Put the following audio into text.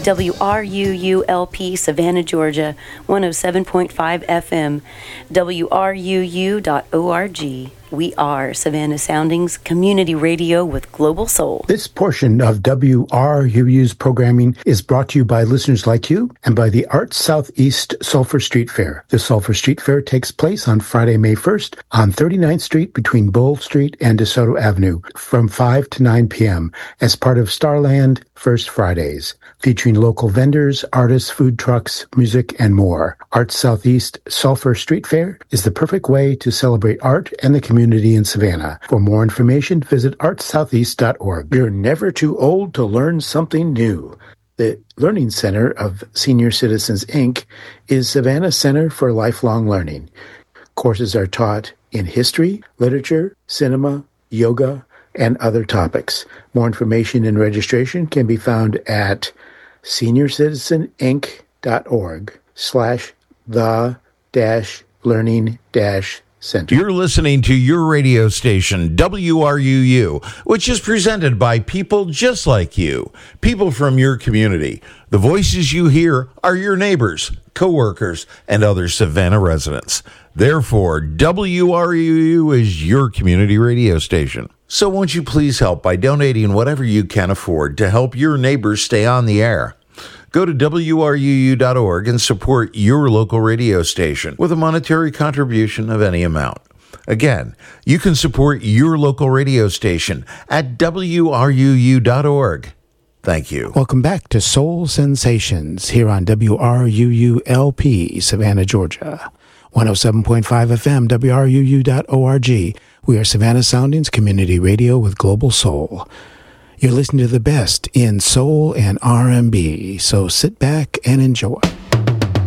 WRUULP, Savannah, Georgia, 107.5 FM, WRUU.org. We are Savannah Soundings Community Radio with Global Soul. This portion of WRUU's programming is brought to you by listeners like you and by the Arts Southeast Sulphur Street Fair. The Sulphur Street Fair takes place on Friday, May 1st on 39th Street between Bull Street and DeSoto Avenue from 5 to 9 p.m. as part of Starland First Fridays, featuring local vendors, artists, food trucks, music, and more. Arts Southeast Sulphur Street Fair is the perfect way to celebrate art and the community in Savannah. For more information, visit artssoutheast.org. You're never too old to learn something new. The Learning Center of Senior Citizens, Inc. is Savannah Center for Lifelong Learning. Courses are taught in history, literature, cinema, yoga, and other topics. More information and registration can be found at seniorcitizeninc.org/the-learning-center. You're listening to your radio station, WRUU, which is presented by people just like you, people from your community. The voices you hear are your neighbors, co-workers, and other Savannah residents. Therefore, WRUU is your community radio station. So won't you please help by donating whatever you can afford to help your neighbors stay on the air? Go to WRUU.org and support your local radio station with a monetary contribution of any amount. Again, you can support your local radio station at WRUU.org. Thank you. Welcome back to Soul Sensations here on WRUU-LP, Savannah, Georgia. 107.5 FM, WRUU.org. We are Savannah Soundings Community Radio with Global Soul. You're listening to the best in soul and R&B, so sit back and enjoy.